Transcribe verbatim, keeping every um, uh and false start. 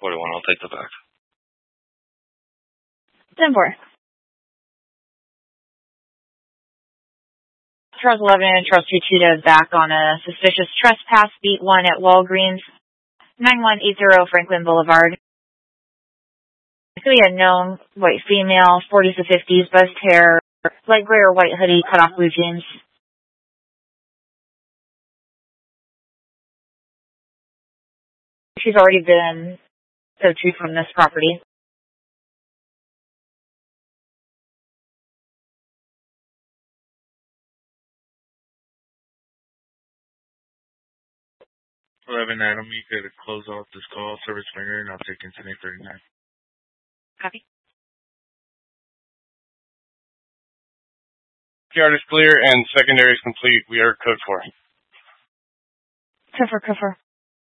forty-one, I'll take the back. ten four. Charles eleven and Charles two two to back on a suspicious trespass, beat one at Walgreens, nine one eight zero Franklin Boulevard. Three unknown, white female, forties to fifties, buzzed hair, light gray or white hoodie, cut off blue jeans. She's already been searched from this property. eleven nine, I'm eager to close off this call. Service finger, and I'll take incident thirty-nine. Copy. Yard is clear and secondary is complete. We are code four. Cover, cover.